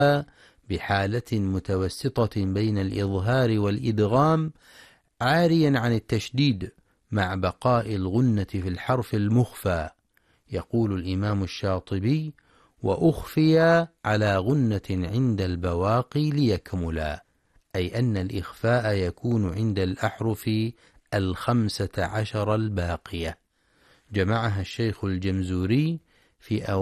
بحالة متوسطة بين الإظهار والإدغام، عاريا عن التشديد، مع بقاء الغنة في الحرف المخفى. يقول الإمام الشاطبي: وأخفي على غنة عند البواقي ليكملا، أي أن الإخفاء يكون عند الأحرف 15 الباقية. جمعها الشيخ الجمزوري في